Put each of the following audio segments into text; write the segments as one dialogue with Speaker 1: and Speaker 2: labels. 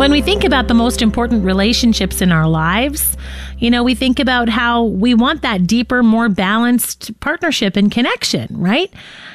Speaker 1: When we think about the most important relationships in our lives, we think about how we want that deeper, more balanced partnership and connection, right?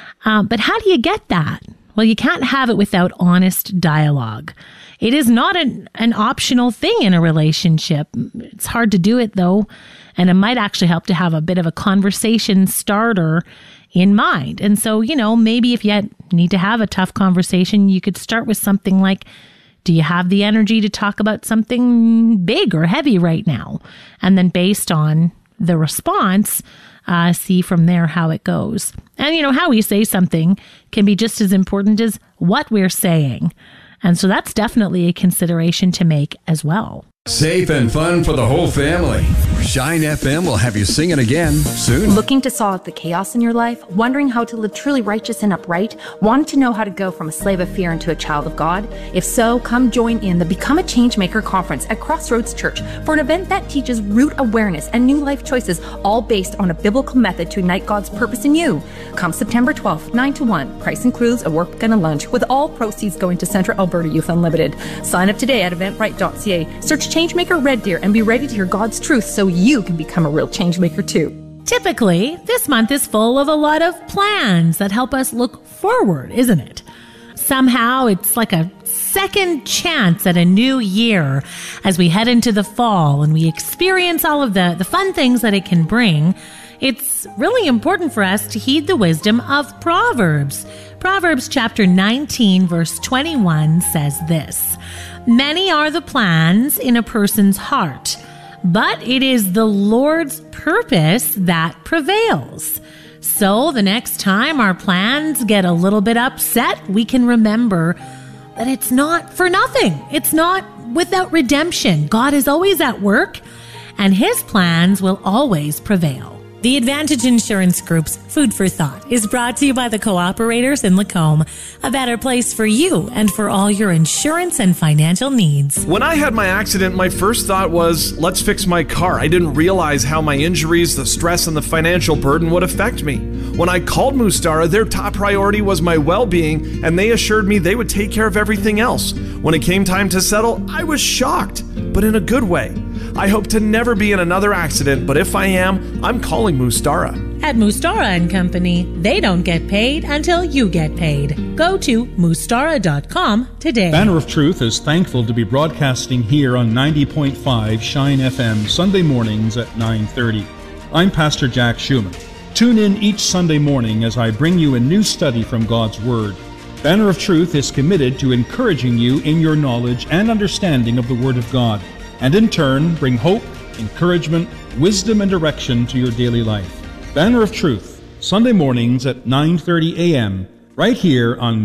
Speaker 1: But how do you get that? Well, you can't have it without honest dialogue. It is not an optional thing in a relationship. It's hard to do it, though, and it might actually help to have a bit of a conversation starter in mind. And so, maybe if you need to have a tough conversation, you could start with something like, do you have the energy to talk about something big or heavy right now? And then based on the response, see from there how it goes. And, how we say something can be just as important as what we're saying. And so that's definitely a consideration to make as well.
Speaker 2: Safe and fun for the whole family. Shine FM will have you singing again soon.
Speaker 3: Looking to solve the chaos in your life? Wondering how to live truly righteous and upright? Wanting to know how to go from a slave of fear into a child of God? If so, come join in the Become a Changemaker conference at Crossroads Church for an event that teaches root awareness and new life choices, all based on a biblical method to ignite God's purpose in you. Come September 12th, 9 to 1. Price includes a work and a lunch, with all proceeds going to Central Alberta Youth Unlimited. Sign up today at eventbrite.ca. Search Changemaker Red Deer and be ready to hear God's truth so you can become a real changemaker too.
Speaker 1: Typically, this month is full of a lot of plans that help us look forward, isn't it? Somehow it's like a second chance at a new year as we head into the fall and we experience all of the fun things that it can bring. It's really important for us to heed the wisdom of Proverbs. Proverbs chapter 19, verse 21 says this: "Many are the plans in a person's heart, but it is the Lord's purpose that prevails." So the next time our plans get a little bit upset, we can remember that it's not for nothing. It's not without redemption. God is always at work, and His plans will always prevail. The Advantage Insurance Group's Food for Thought is brought to you by the Cooperators in Lacombe, a better place for you and for all your insurance and financial needs.
Speaker 4: When I had my accident, my first thought was, let's fix my car. I didn't realize how my injuries, the stress, and the financial burden would affect me. When I called Mustara, their top priority was my well-being, and they assured me they would take care of everything else. When it came time to settle, I was shocked, but in a good way. I hope to never be in another accident, but if I am, I'm calling Mustara.
Speaker 1: At Mustara & Company, they don't get paid until you get paid. Go to mustara.com today.
Speaker 5: Banner of Truth is thankful to be broadcasting here on 90.5 Shine FM Sunday mornings at 9:30. I'm Pastor Jack Schumann. Tune in each Sunday morning as I bring you a new study from God's Word. Banner of Truth is committed to encouraging you in your knowledge and understanding of the Word of God, and in turn bring hope, encouragement, wisdom, and direction to your daily life. Banner of Truth, Sunday mornings at 9:30 a.m., right here on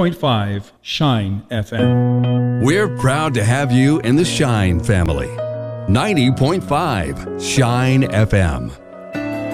Speaker 5: 90.5 Shine FM.
Speaker 2: We're proud to have you in the Shine family. 90.5 Shine FM.